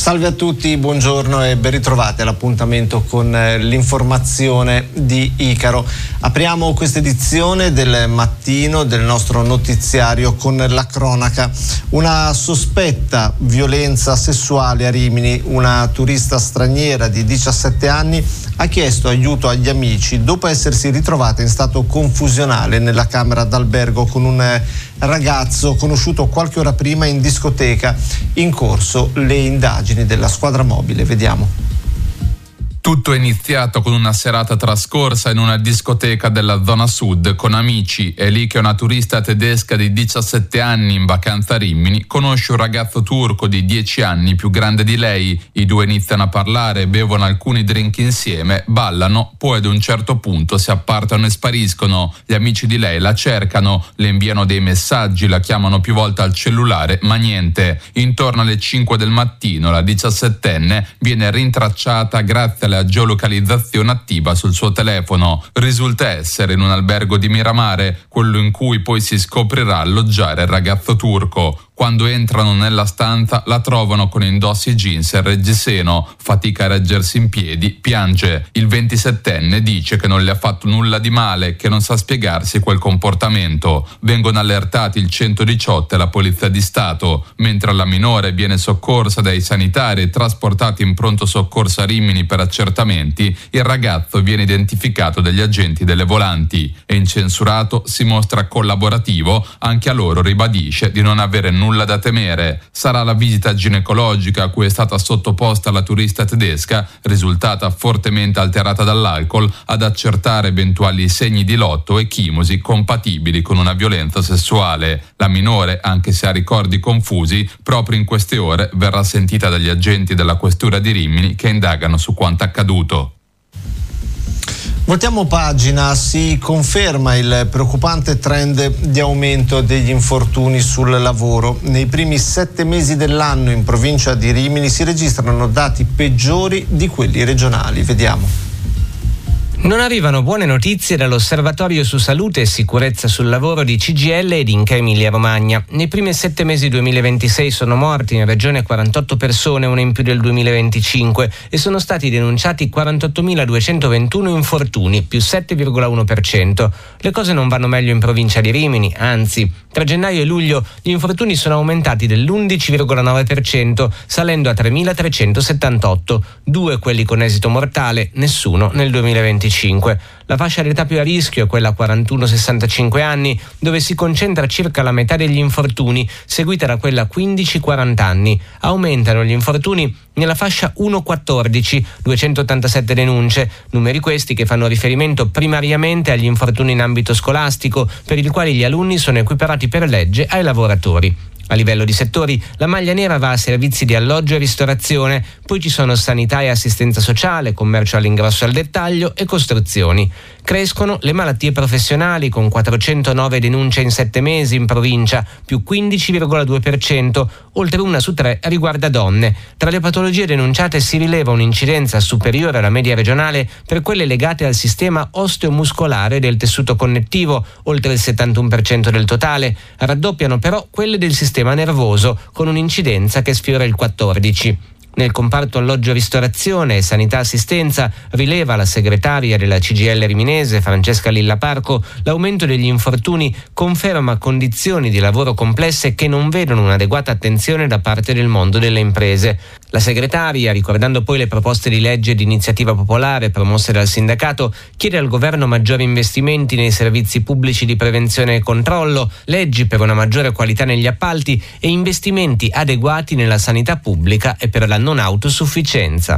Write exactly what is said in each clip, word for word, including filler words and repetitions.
Salve a tutti, buongiorno e ben ritrovati all'appuntamento con l'informazione di Icaro. Apriamo questa edizione del mattino del nostro notiziario con la cronaca. Una sospetta violenza sessuale a Rimini. Una turista straniera di diciassette anni ha chiesto aiuto agli amici dopo essersi ritrovata in stato confusionale nella camera d'albergo con un ragazzo conosciuto qualche ora prima in discoteca. In corso le indagini della squadra mobile, vediamo. Tutto è iniziato con una serata trascorsa in una discoteca della zona sud con amici. È lì che una turista tedesca di diciassette anni in vacanza a Rimini conosce un ragazzo turco di dieci anni più grande di lei. I due iniziano a parlare, bevono alcuni drink insieme, ballano, poi ad un certo punto si appartano e spariscono. Gli amici di lei la cercano, le inviano dei messaggi, la chiamano più volte al cellulare, ma niente. Intorno alle cinque del mattino la diciassettenne viene rintracciata grazie alla geolocalizzazione attiva sul suo telefono. Risulta essere in un albergo di Miramare, quello in cui poi si scoprirà alloggiare il ragazzo turco. Quando entrano nella stanza la trovano con indossi jeans e reggiseno, fatica a reggersi in piedi, piange. Il ventisettenne dice che non le ha fatto nulla di male, che non sa spiegarsi quel comportamento. Vengono allertati il centodiciotto e la Polizia di Stato, mentre la minore viene soccorsa dai sanitari e trasportata in pronto soccorso a Rimini per accertamenti. Il ragazzo viene identificato dagli agenti delle volanti. È incensurato, si mostra collaborativo, anche a loro ribadisce di non avere nulla Nulla da temere. Sarà la visita ginecologica a cui è stata sottoposta la turista tedesca, risultata fortemente alterata dall'alcol, ad accertare eventuali segni di lotto e chimosi compatibili con una violenza sessuale. La minore, anche se ha ricordi confusi, proprio in queste ore verrà sentita dagli agenti della questura di Rimini che indagano su quanto accaduto. Voltiamo pagina, si conferma il preoccupante trend di aumento degli infortuni sul lavoro. Nei primi sette mesi dell'anno in provincia di Rimini si registrano dati peggiori di quelli regionali. Vediamo. Non arrivano buone notizie dall'Osservatorio su Salute e Sicurezza sul Lavoro di C G I L ed Inca Emilia Romagna. Nei primi sette mesi duemilaventisei sono morti in regione quarantotto persone, una in più del duemilaventicinque, e sono stati denunciati quarantottomiladuecentoventuno infortuni, più sette virgola uno per cento. Le cose non vanno meglio in provincia di Rimini, anzi, tra gennaio e luglio gli infortuni sono aumentati dell'undici virgola nove per cento, salendo a tremilatrecentosettantotto, due quelli con esito mortale, nessuno nel duemilaventicinque. La fascia d'età più a rischio è quella quarantuno sessantacinque anni, dove si concentra circa la metà degli infortuni, seguita da quella quindici quaranta anni. Aumentano gli infortuni nella fascia uno quattordici, duecentottantasette denunce, numeri questi che fanno riferimento primariamente agli infortuni in ambito scolastico, per il quali gli alunni sono equiparati per legge ai lavoratori. A livello di settori, la maglia nera va a servizi di alloggio e ristorazione, poi ci sono sanità e assistenza sociale, commercio all'ingrosso e al dettaglio e costruzioni. Crescono le malattie professionali con quattrocentonove denunce in sette mesi in provincia, più quindici virgola due per cento, oltre una su tre riguarda donne. Tra le patologie denunciate si rileva un'incidenza superiore alla media regionale per quelle legate al sistema osteomuscolare del tessuto connettivo, oltre il settantuno per cento del totale. Raddoppiano però quelle del sistema nervoso, con un'incidenza che sfiora il quattordici. Nel comparto alloggio ristorazione e sanità assistenza, rileva la segretaria della C G I L riminese Francesca Lilla Parco, l'aumento degli infortuni conferma condizioni di lavoro complesse che non vedono un'adeguata attenzione da parte del mondo delle imprese. La segretaria, ricordando poi le proposte di legge di iniziativa popolare promosse dal sindacato, chiede al governo maggiori investimenti nei servizi pubblici di prevenzione e controllo, leggi per una maggiore qualità negli appalti e investimenti adeguati nella sanità pubblica e per la non autosufficienza.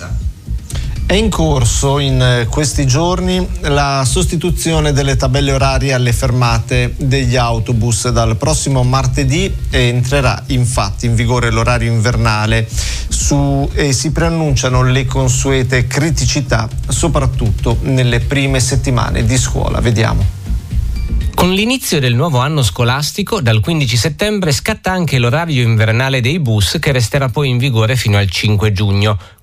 È in corso in questi giorni la sostituzione delle tabelle orarie alle fermate degli autobus. Dal prossimo martedì entrerà infatti in vigore l'orario invernale su, e si preannunciano le consuete criticità, soprattutto nelle prime settimane di scuola. Vediamo. Con l'inizio del nuovo anno scolastico, dal quindici settembre scatta anche l'orario invernale dei bus, che resterà poi in vigore fino al cinque giugno.